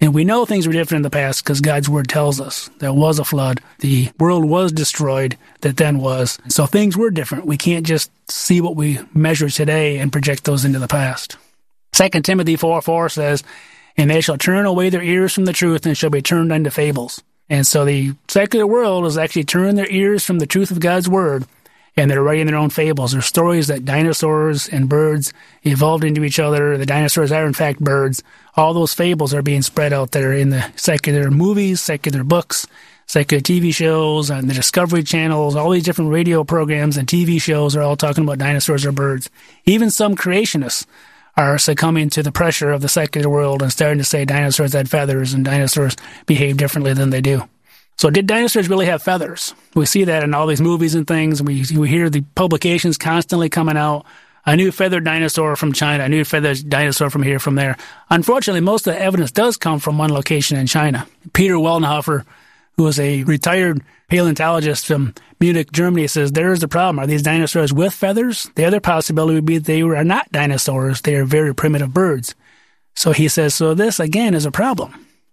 And we know things were different in the past because God's Word tells us there was a flood. The world was destroyed that then was. So things were different. We can't just see what we measure today and project those into the past. 2 Timothy 4:4 says, "And they shall turn away their ears from the truth and shall be turned unto fables." And so the secular world has actually turned their ears from the truth of God's Word, and they're writing their own fables. They're stories that dinosaurs and birds evolved into each other. The dinosaurs are, in fact, birds. All those fables are being spread out there in the secular movies, secular books, secular TV shows, and the Discovery Channels. All these different radio programs and TV shows are all talking about dinosaurs or birds. Even some creationists are succumbing to the pressure of the secular world and starting to say dinosaurs had feathers and dinosaurs behave differently than they do. So did dinosaurs really have feathers? We see that in all these movies and things. We hear the publications constantly coming out. A new feathered dinosaur from China, a new feathered dinosaur from here, from there. Unfortunately, most of the evidence does come from one location in China. Peter Wellenhofer, who was a retired paleontologist from Munich, Germany, says there is the problem. Are these dinosaurs with feathers? The other possibility would be they are not dinosaurs. They are very primitive birds. So he says, so this, again, is a problem.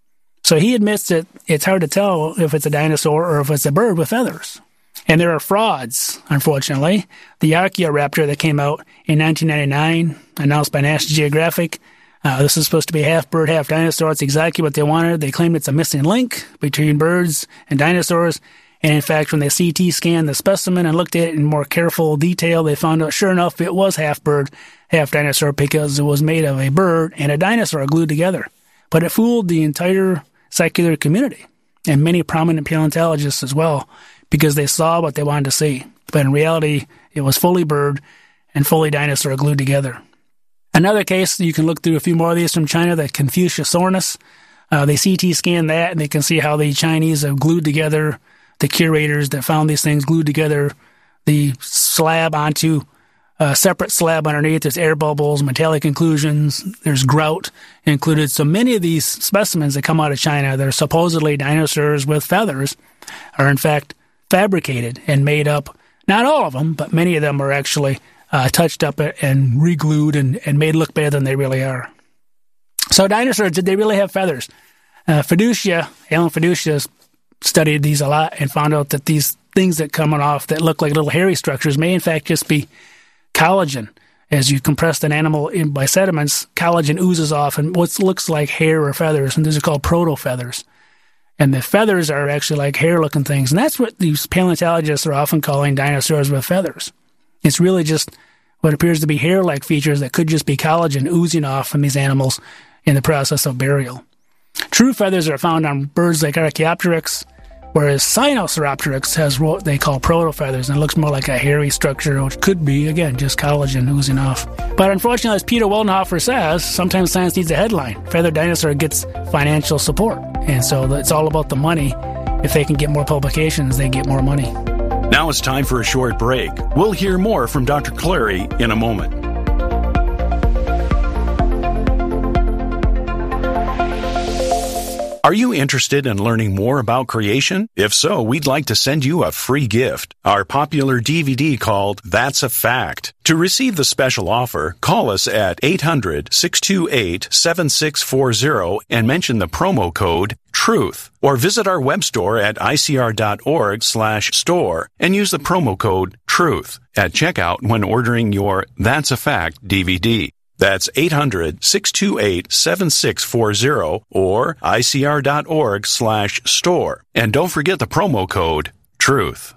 So he admits that it's hard to tell if it's a dinosaur or if it's a bird with feathers. And there are frauds, unfortunately. The Archaeoraptor that came out in 1999, announced by National Geographic, this is supposed to be half bird, half dinosaur. It's exactly what they wanted. They claimed it's a missing link between birds and dinosaurs. And in fact, when they CT scanned the specimen and looked at it in more careful detail, they found out, sure enough, it was half bird, half dinosaur because it was made of a bird and a dinosaur glued together. But it fooled the entire secular community and many prominent paleontologists as well, because they saw what they wanted to see. But in reality, it was fully bird and fully dinosaur glued together. Another case, you can look through a few more of these from China, the Confuciusornis. They CT scanned that, and they can see how the Chinese have glued together, the curators that found these things glued together, the slab onto a separate slab underneath. There's air bubbles, metallic inclusions, there's grout included. So many of these specimens that come out of China that are supposedly dinosaurs with feathers are in fact fabricated and made up. Not all of them, but many of them are actually touched up and re-glued and made look better than they really are. So dinosaurs, did they really have feathers? Alan Fiducia studied these a lot and found out that these things that come off that look like little hairy structures may in fact just be collagen. As you compress an animal by sediments, collagen oozes off and what looks like hair or feathers, and these are called protofeathers. And the feathers are actually like hair-looking things. And that's what these paleontologists are often calling dinosaurs with feathers. It's really just what appears to be hair-like features that could just be collagen oozing off from these animals in the process of burial. True feathers are found on birds like Archaeopteryx, whereas Sinosauropteryx has what they call protofeathers, and it looks more like a hairy structure, which could be, again, just collagen oozing off. But unfortunately, as Peter Wellenhofer says, sometimes science needs a headline. Feathered dinosaur gets financial support, and so it's all about the money. If they can get more publications, they get more money. Now it's time for a short break. We'll hear more from Dr. Clary in a moment. Are you interested in learning more about creation? If so, we'd like to send you a free gift, our popular DVD called That's a Fact. To receive the special offer, call us at 800-628-7640 and mention the promo code TRUTH, or visit our web store at icr.org/store and use the promo code TRUTH at checkout when ordering your That's a Fact DVD. That's 800-628-7640 or icr.org/store. And don't forget the promo code TRUTH.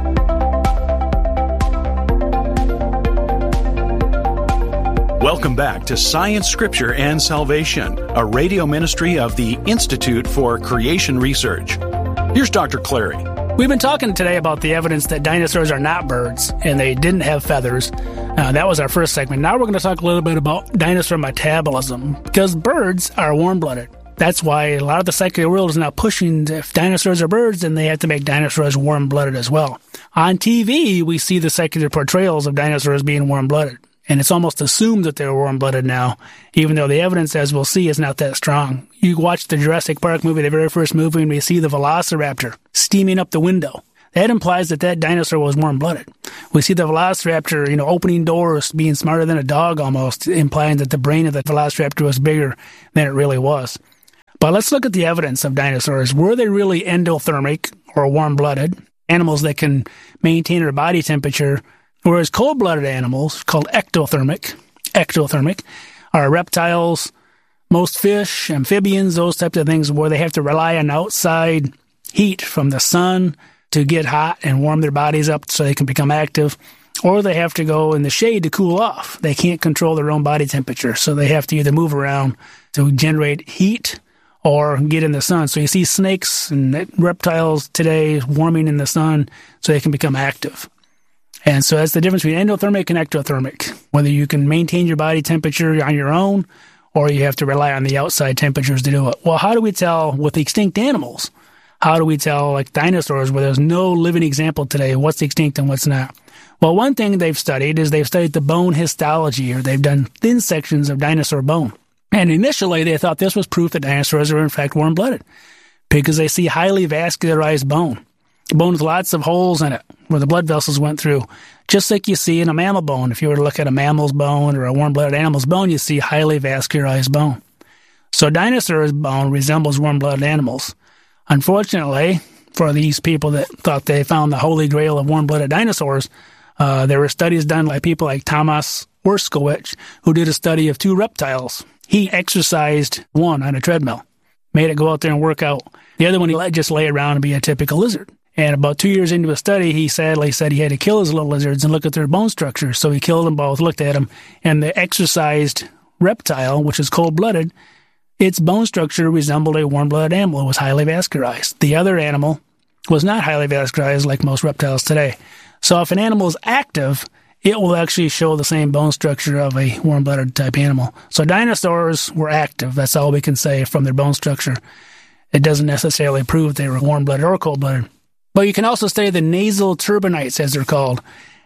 Welcome back to Science, Scripture, and Salvation, a radio ministry of the Institute for Creation Research. Here's Dr. Clary. We've been talking today about the evidence that dinosaurs are not birds and they didn't have feathers. That was our first segment. Now we're going to talk a little bit about dinosaur metabolism, because birds are warm-blooded. That's why a lot of the secular world is now pushing, if dinosaurs are birds, then they have to make dinosaurs warm-blooded as well. On TV, we see the secular portrayals of dinosaurs being warm-blooded, and it's almost assumed that they're warm-blooded now, even though the evidence, as we'll see, is not that strong. You watch the Jurassic Park movie, the very first movie, and we see the Velociraptor steaming up the window. That implies that that dinosaur was warm-blooded. We see the Velociraptor, opening doors, being smarter than a dog almost, implying that the brain of the Velociraptor was bigger than it really was. But let's look at the evidence of dinosaurs. Were they really endothermic or warm-blooded, animals that can maintain their body temperature, whereas cold-blooded animals, called ectothermic, are reptiles, most fish, amphibians, those types of things where they have to rely on outside heat from the sun to get hot and warm their bodies up so they can become active, or they have to go in the shade to cool off. They can't control their own body temperature, so they have to either move around to generate heat or get in the sun. So you see snakes and reptiles today warming in the sun so they can become active. And so that's the difference between endothermic and ectothermic, whether you can maintain your body temperature on your own or you have to rely on the outside temperatures to do it. Well, how do we tell with extinct animals? How do we tell, like dinosaurs, where there's no living example today, what's extinct and what's not? Well, one thing they've studied is they've studied the bone histology, or they've done thin sections of dinosaur bone. And initially, they thought this was proof that dinosaurs are in fact warm-blooded because they see highly vascularized bone. Bone with lots of holes in it where the blood vessels went through, just like you see in a mammal bone. If you were to look at a mammal's bone or a warm-blooded animal's bone, you see highly vascularized bone. So dinosaurs' bone resembles warm-blooded animals. Unfortunately, for these people that thought they found the holy grail of warm-blooded dinosaurs, there were studies done by people like Thomas Urskowicz, who did a study of two reptiles. He exercised one on a treadmill, made it go out there and work out. The other one, he let just lay around and be a typical lizard. And about 2 years into a study, he sadly said he had to kill his little lizards and look at their bone structure. So he killed them both, looked at them, and the exercised reptile, which is cold-blooded, its bone structure resembled a warm-blooded animal. It was highly vascularized. The other animal was not highly vascularized like most reptiles today. So if an animal is active, it will actually show the same bone structure of a warm-blooded type animal. So dinosaurs were active. That's all we can say from their bone structure. It doesn't necessarily prove they were warm-blooded or cold-blooded. But you can also study the nasal turbinates, as they're called.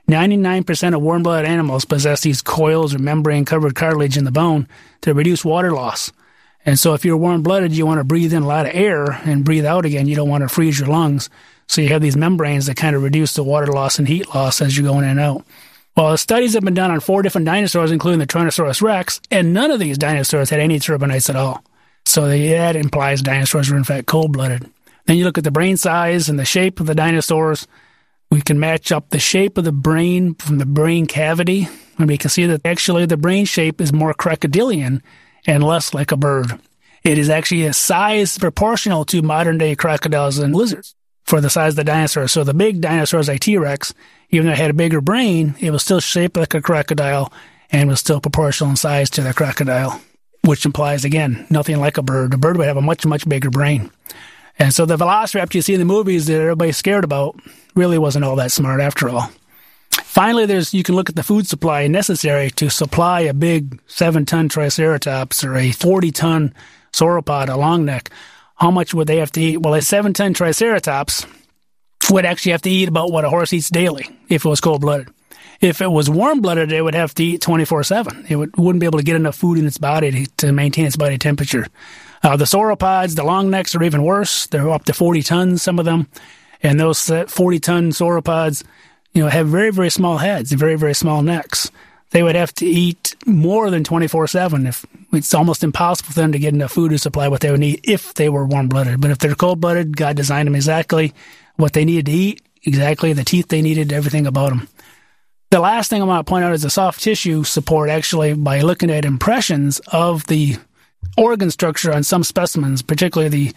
99% of warm-blooded animals possess these coils or membrane-covered cartilage in the bone to reduce water loss. And so if you're warm-blooded, you want to breathe in a lot of air and breathe out again. You don't want to freeze your lungs. So you have these membranes that kind of reduce the water loss and heat loss as you're going in and out. Well, the studies have been done on 4 different dinosaurs, including the Tyrannosaurus rex, and none of these dinosaurs had any turbinates at all. So that implies dinosaurs were in fact cold-blooded. Then you look at the brain size and the shape of the dinosaurs. We can match up the shape of the brain from the brain cavity, and we can see that actually the brain shape is more crocodilian and less like a bird. It is actually a size proportional to modern-day crocodiles and lizards for the size of the dinosaur. So the big dinosaurs like T-Rex, even though it had a bigger brain, it was still shaped like a crocodile and was still proportional in size to the crocodile, which implies, again, nothing like a bird. A bird would have a much, much bigger brain. And so the velociraptor you see in the movies that everybody's scared about really wasn't all that smart after all. Finally, you can look at the food supply necessary to supply a big 7-ton Triceratops or a 40-ton sauropod, a long neck. How much would they have to eat? Well, a 7-ton Triceratops would actually have to eat about what a horse eats daily if it was cold-blooded. If it was warm-blooded, it would have to eat 24/7. It wouldn't be able to get enough food in its body to maintain its body temperature. The sauropods, the long necks, are even worse. They're up to 40 tons, some of them. And those 40-ton sauropods, have very, very small heads, very, very small necks. They would have to eat more than 24/7. It's almost impossible for them to get enough food to supply what they would need if they were warm-blooded. But if they're cold-blooded, God designed them exactly what they needed to eat, exactly the teeth they needed, everything about them. The last thing I want to point out is the soft tissue support, actually, by looking at impressions of the organ structure on some specimens, particularly the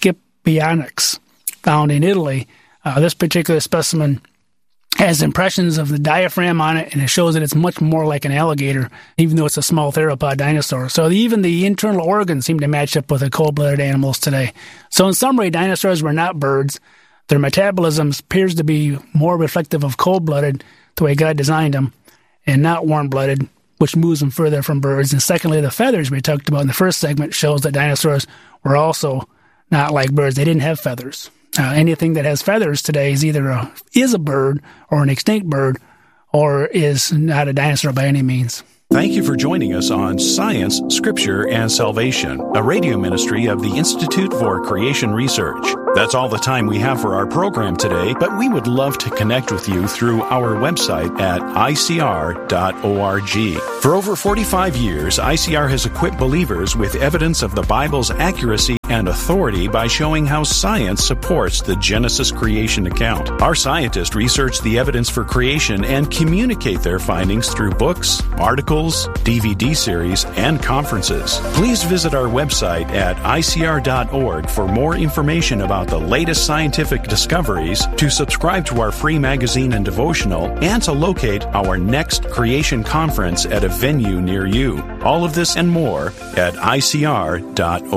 Scipionyx found in Italy. This particular specimen has impressions of the diaphragm on it, and it shows that it's much more like an alligator, even though it's a small theropod dinosaur. So even the internal organs seem to match up with the cold-blooded animals today. So in summary, dinosaurs were not birds. Their metabolism appears to be more reflective of cold-blooded, the way God designed them, and not warm-blooded, which moves them further from birds. And secondly, the feathers we talked about in the first segment shows that dinosaurs were also not like birds. They didn't have feathers. Anything that has feathers today is either is a bird or an extinct bird or is not a dinosaur by any means. Thank you for joining us on Science, Scripture, and Salvation, a radio ministry of the Institute for Creation Research. That's all the time we have for our program today, but we would love to connect with you through our website at icr.org. For over 45 years, ICR has equipped believers with evidence of the Bible's accuracy and authority by showing how science supports the Genesis creation account. Our scientists research the evidence for creation and communicate their findings through books, articles, DVD series, and conferences. Please visit our website at icr.org for more information about the latest scientific discoveries, to subscribe to our free magazine and devotional, and to locate our next creation conference at a venue near you. All of this and more at icr.org.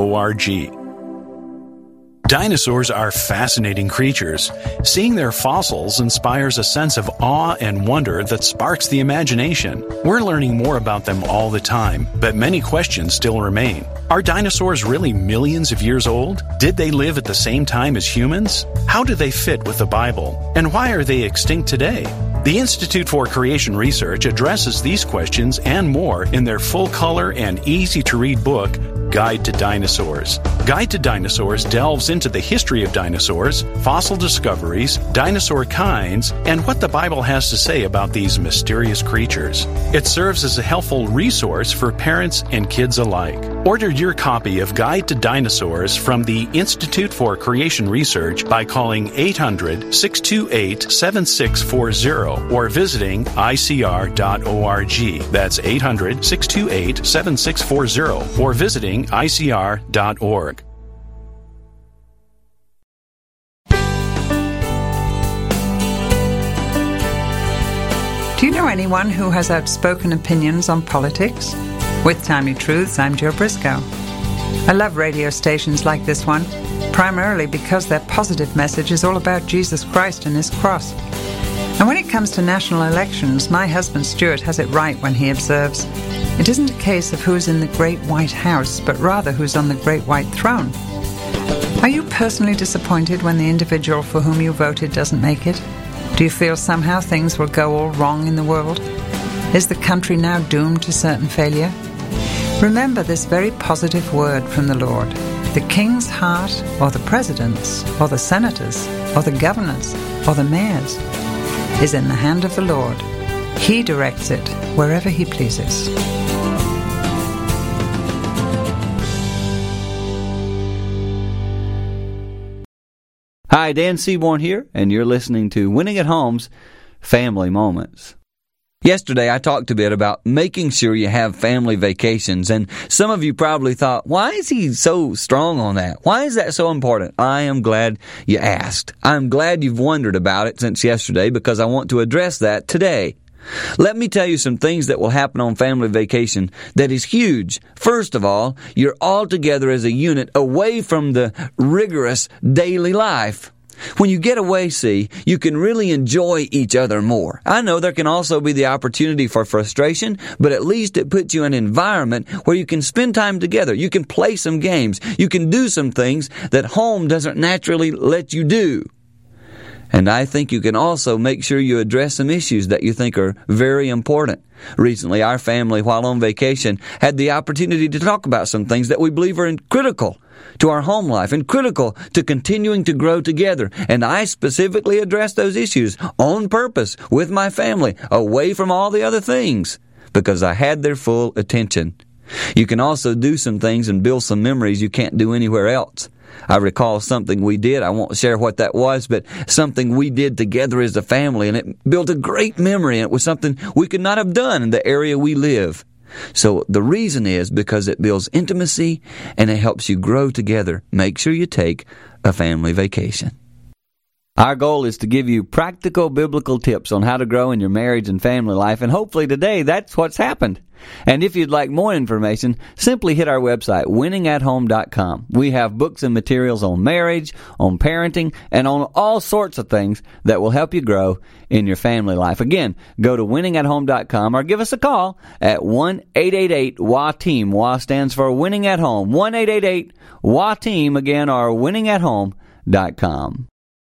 Dinosaurs are fascinating creatures. Seeing their fossils inspires a sense of awe and wonder that sparks the imagination. We're learning more about them all the time, but many questions still remain. Are dinosaurs really millions of years old? Did they live at the same time as humans? How do they fit with the Bible? And why are they extinct today? The Institute for Creation Research addresses these questions and more in their full-color and easy-to-read book, Guide to Dinosaurs. Guide to Dinosaurs delves into the history of dinosaurs, fossil discoveries, dinosaur kinds, and what the Bible has to say about these mysterious creatures. It serves as a helpful resource for parents and kids alike. Order your copy of Guide to Dinosaurs from the Institute for Creation Research by calling 800-628-7640 or visiting icr.org. That's 800-628-7640 or visiting icr.org. Do you know anyone who has outspoken opinions on politics? With Timely Truths, I'm Joe Briscoe. I love radio stations like this one, primarily because their positive message is all about Jesus Christ and His cross. And when it comes to national elections, my husband Stuart has it right when he observes, it isn't a case of who's in the Great White House, but rather who's on the Great White Throne. Are you personally disappointed when the individual for whom you voted doesn't make it? Do you feel somehow things will go all wrong in the world? Is the country now doomed to certain failure? Remember this very positive word from the Lord. The king's heart, or the president's, or the senators, or the governors, or the mayors, is in the hand of the Lord. He directs it wherever He pleases. Hi, Dan Seaborn here, and you're listening to Winning at Home's Family Moments. Yesterday, I talked a bit about making sure you have family vacations, and some of you probably thought, why is he so strong on that? Why is that so important? I am glad you asked. I'm glad you've wondered about it since yesterday, because I want to address that today. Let me tell you some things that will happen on family vacation that is huge. First of all, you're all together as a unit away from the rigorous daily life. When you get away, see, you can really enjoy each other more. I know there can also be the opportunity for frustration, but at least it puts you in an environment where you can spend time together. You can play some games. You can do some things that home doesn't naturally let you do. And I think you can also make sure you address some issues that you think are very important. Recently, our family, while on vacation, had the opportunity to talk about some things that we believe are critical to our home life and critical to continuing to grow together. And I specifically addressed those issues on purpose with my family, away from all the other things, because I had their full attention. You can also do some things and build some memories you can't do anywhere else. I recall something we did. I won't share what that was, but something we did together as a family, and it built a great memory, and it was something we could not have done in the area we live. So the reason is because it builds intimacy and it helps you grow together. Make sure you take a family vacation. Our goal is to give you practical biblical tips on how to grow in your marriage and family life, and hopefully today that's what's happened. And if you'd like more information, simply hit our website, winningathome.com. We have books and materials on marriage, on parenting, and on all sorts of things that will help you grow in your family life. Again, go to winningathome.com or give us a call at 1-888-WA-TEAM. WA stands for Winning at Home. 1-888-WA-TEAM, again, or winningathome.com.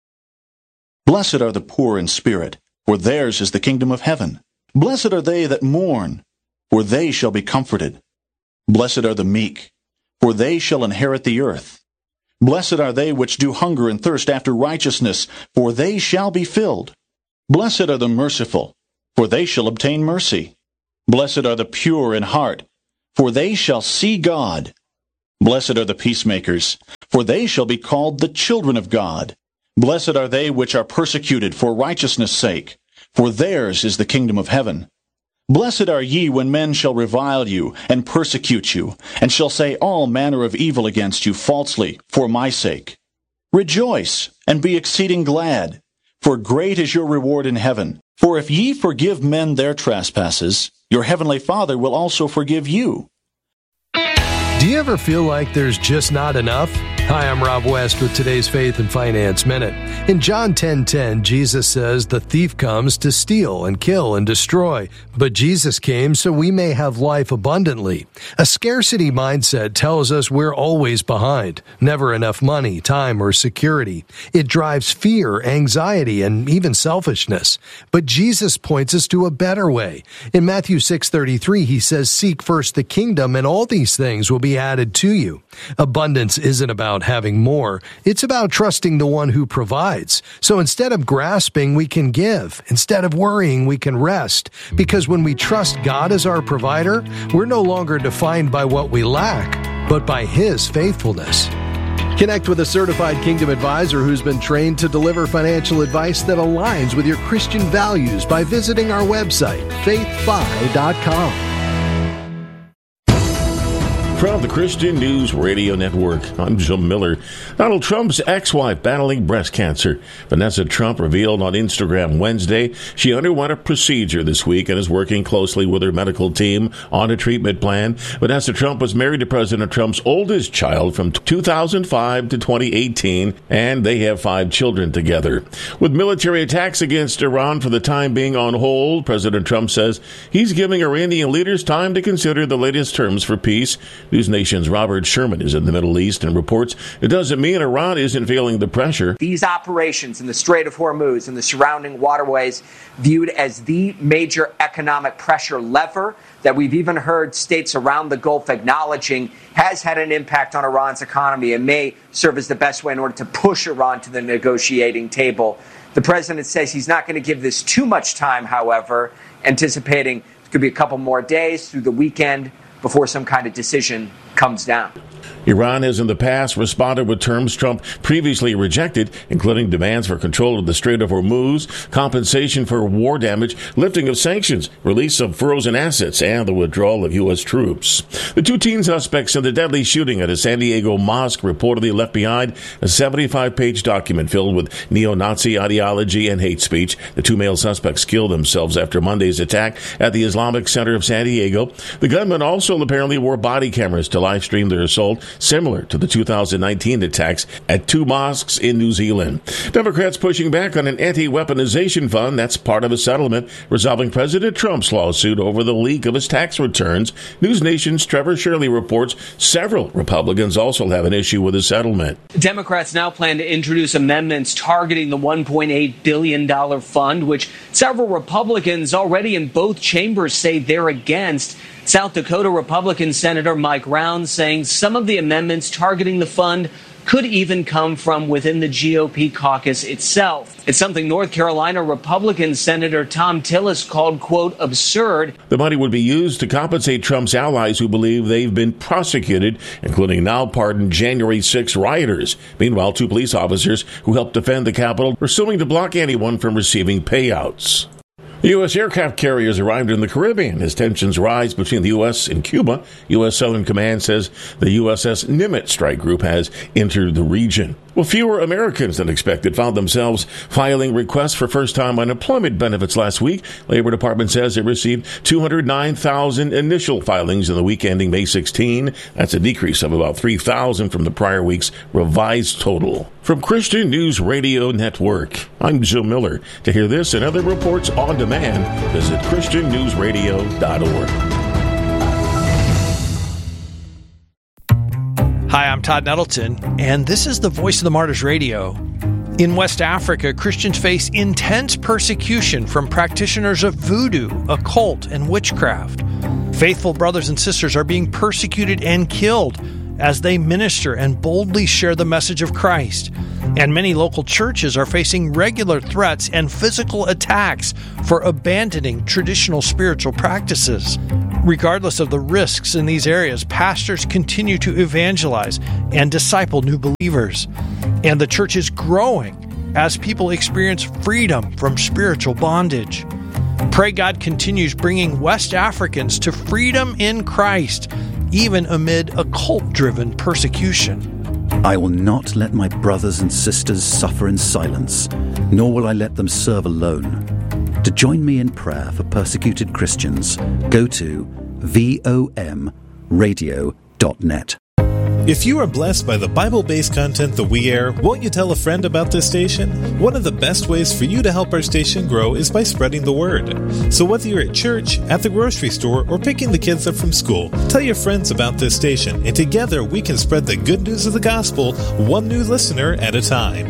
Blessed are the poor in spirit, for theirs is the kingdom of heaven. Blessed are they that mourn, for they shall be comforted. Blessed are the meek, for they shall inherit the earth. Blessed are they which do hunger and thirst after righteousness, for they shall be filled. Blessed are the merciful, for they shall obtain mercy. Blessed are the pure in heart, for they shall see God. Blessed are the peacemakers, for they shall be called the children of God. Blessed are they which are persecuted for righteousness' sake, for theirs is the kingdom of heaven. Blessed are ye when men shall revile you, and persecute you, and shall say all manner of evil against you falsely, for my sake. Rejoice, and be exceeding glad, for great is your reward in heaven. For if ye forgive men their trespasses, your heavenly Father will also forgive you. Do you ever feel like there's just not enough? Hi, I'm Rob West with today's Faith and Finance Minute. In John 10:10, Jesus says, "The thief comes to steal and kill and destroy, but Jesus came so we may have life abundantly." A scarcity mindset tells us we're always behind, never enough money, time, or security. It drives fear, anxiety, and even selfishness. But Jesus points us to a better way. In Matthew 6:33, he says, "Seek first the kingdom, and all these things will be added to you." Abundance isn't about having more. It's about trusting the one who provides. So instead of grasping, we can give. Instead of worrying, we can rest. Because when we trust God as our provider, we're no longer defined by what we lack, but by His faithfulness. Connect with a certified Kingdom advisor who's been trained to deliver financial advice that aligns with your Christian values by visiting our website, faithfi.com. From the Christian News Radio Network, I'm Jim Miller. Donald Trump's ex-wife battling breast cancer. Vanessa Trump revealed on Instagram Wednesday she underwent a procedure this week and is working closely with her medical team on a treatment plan. Vanessa Trump was married to President Trump's oldest child from 2005 to 2018, and they have 5 children together. With military attacks against Iran for the time being on hold, President Trump says he's giving Iranian leaders time to consider the latest terms for peace. News Nation's Robert Sherman is in the Middle East and reports it doesn't mean Iran isn't feeling the pressure. These operations in the Strait of Hormuz and the surrounding waterways viewed as the major economic pressure lever that we've even heard states around the Gulf acknowledging has had an impact on Iran's economy and may serve as the best way in order to push Iran to the negotiating table. The president says he's not going to give this too much time, however, anticipating it could be a couple more days through the weekend before some kind of decision comes down. Iran has in the past responded with terms Trump previously rejected, including demands for control of the Strait of Hormuz, compensation for war damage, lifting of sanctions, release of frozen assets, and the withdrawal of U.S. troops. The 2 teen suspects in the deadly shooting at a San Diego mosque reportedly left behind a 75-page document filled with neo-Nazi ideology and hate speech. The 2 male suspects killed themselves after Monday's attack at the Islamic Center of San Diego. The gunmen also apparently wore body cameras to live stream their assault, similar to the 2019 attacks at 2 mosques in New Zealand. Democrats pushing back on an anti-weaponization fund that's part of a settlement resolving President Trump's lawsuit over the leak of his tax returns. News Nation's Trevor Shirley reports several Republicans also have an issue with the settlement. Democrats now plan to introduce amendments targeting the $1.8 billion fund, which several Republicans already in both chambers say they're against. South Dakota Republican Senator Mike Rounds saying some of the amendments targeting the fund could even come from within the GOP caucus itself. It's something North Carolina Republican Senator Tom Tillis called, quote, absurd. The money would be used to compensate Trump's allies who believe they've been prosecuted, including now pardoned January 6 rioters. Meanwhile, 2 police officers who helped defend the Capitol are suing to block anyone from receiving payouts. U.S. aircraft carriers arrived in the Caribbean as tensions rise between the U.S. and Cuba. U.S. Southern Command says the USS Nimitz strike group has entered the region. Well, fewer Americans than expected found themselves filing requests for first-time unemployment benefits last week. Labor Department says it received 209,000 initial filings in the week ending May 16. That's a decrease of about 3,000 from the prior week's revised total. From Christian News Radio Network, I'm Joe Miller. To hear this and other reports on demand, visit ChristianNewsRadio.org. Hi, I'm Todd Nettleton, and this is the Voice of the Martyrs Radio. In West Africa, Christians face intense persecution from practitioners of voodoo, occult, and witchcraft. Faithful brothers and sisters are being persecuted and killed as they minister and boldly share the message of Christ. And many local churches are facing regular threats and physical attacks for abandoning traditional spiritual practices. Regardless of the risks in these areas, pastors continue to evangelize and disciple new believers. And the church is growing as people experience freedom from spiritual bondage. Pray God continues bringing West Africans to freedom in Christ, even amid a cult-driven persecution. I will not let my brothers and sisters suffer in silence, nor will I let them serve alone. To join me in prayer for persecuted Christians, go to vomradio.net. If you are blessed by the Bible-based content that we air, won't you tell a friend about this station? One of the best ways for you to help our station grow is by spreading the word. So whether you're at church, at the grocery store, or picking the kids up from school, tell your friends about this station, and together we can spread the good news of the gospel, one new listener at a time.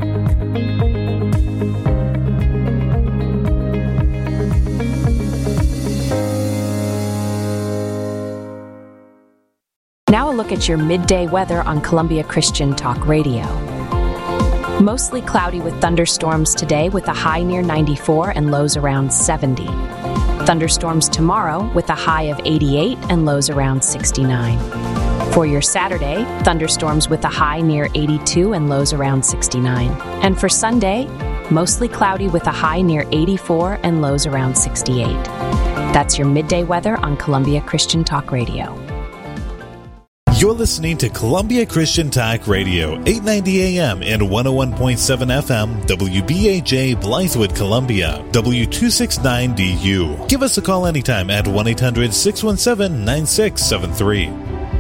Now a look at your midday weather on Columbia Christian Talk Radio. Mostly cloudy with thunderstorms today with a high near 94 and lows around 70. Thunderstorms tomorrow with a high of 88 and lows around 69. For your Saturday, thunderstorms with a high near 82 and lows around 69. And for Sunday, mostly cloudy with a high near 84 and lows around 68. That's your midday weather on Columbia Christian Talk Radio. You're listening to Columbia Christian Talk Radio, 890 AM and 101.7 FM, WBAJ Blythewood, Columbia, W269DU. Give us a call anytime at 1-800-617-9673.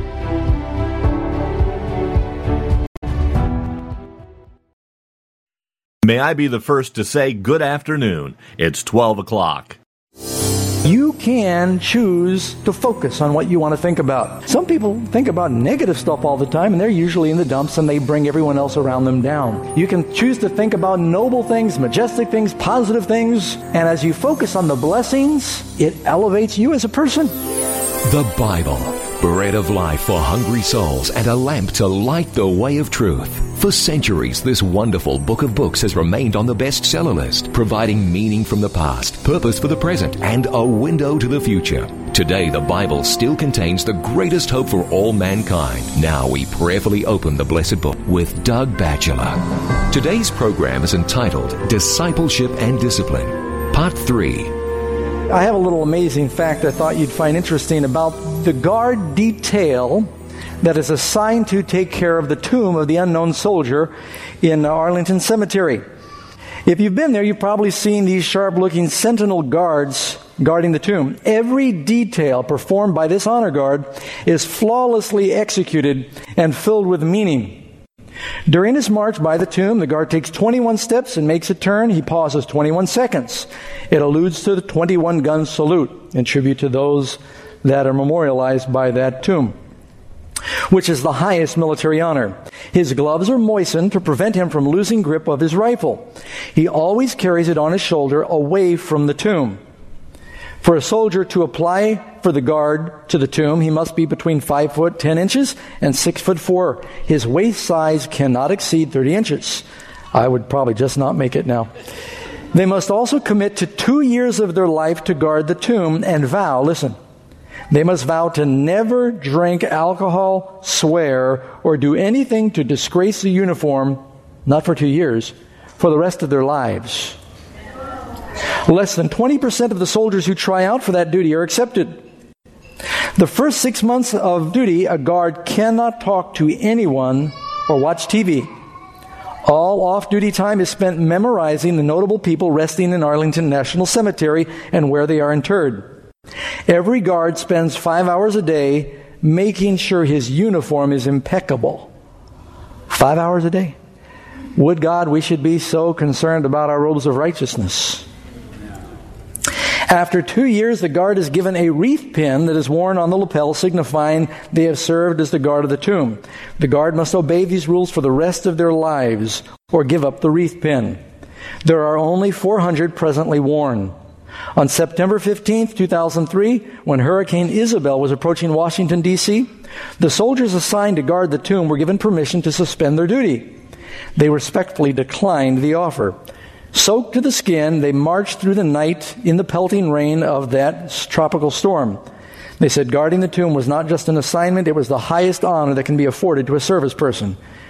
May I be the first to say good afternoon. It's 12 o'clock. You can choose to focus on what you want to think about. Some people think about negative stuff all the time, and they're usually in the dumps, and they bring everyone else around them down. You can choose to think about noble things, majestic things, positive things, and as you focus on the blessings, it elevates you as a person. The Bible, bread of life for hungry souls and a lamp to light the way of truth. For centuries, this wonderful book of books has remained on the bestseller list, providing meaning from the past, purpose for the present, and a window to the future. Today, the Bible still contains the greatest hope for all mankind. Now we prayerfully open the blessed book with Doug Batchelor. Today's program is entitled Discipleship and Discipline, Part 3. I have a little amazing fact I thought you'd find interesting about the guard detail that is assigned to take care of the tomb of the unknown soldier in Arlington Cemetery. If you've been there, you've probably seen these sharp-looking sentinel guards guarding the tomb. Every detail performed by this honor guard is flawlessly executed and filled with meaning. During his march by the tomb, the guard takes 21 steps and makes a turn. He pauses 21 seconds. It alludes to the 21-gun salute in tribute to those that are memorialized by that tomb, which is the highest military honor. His gloves are moistened to prevent him from losing grip of his rifle. He always carries it on his shoulder away from the tomb. For a soldier to apply for the guard to the tomb, he must be between 5 foot 10 inches and 6 foot 4. His waist size cannot exceed 30 inches. I would probably just not make it now. They must also commit to 2 years of their life to guard the tomb and vow, listen, they must vow to never drink alcohol, swear, or do anything to disgrace the uniform, not for 2 years, for the rest of their lives. Less than 20% of the soldiers who try out for that duty are accepted. The first 6 months of duty, a guard cannot talk to anyone or watch TV. All off-duty time is spent memorizing the notable people resting in Arlington National Cemetery and where they are interred. Every guard spends 5 hours a day making sure his uniform is impeccable. 5 hours a day. Would God we should be so concerned about our robes of righteousness. After 2 years, the guard is given a wreath pin that is worn on the lapel, signifying they have served as the guard of the tomb. The guard must obey these rules for the rest of their lives or give up the wreath pin. There are only 400 presently worn. On September 15th, 2003, when Hurricane Isabel was approaching Washington, D.C., The soldiers assigned to guard the tomb were given permission to suspend their duty. They respectfully declined the offer. Soaked to the skin, they marched through the night in the pelting rain of that tropical storm. They said guarding the tomb was not just an assignment, it was the highest honor that can be afforded to a service person.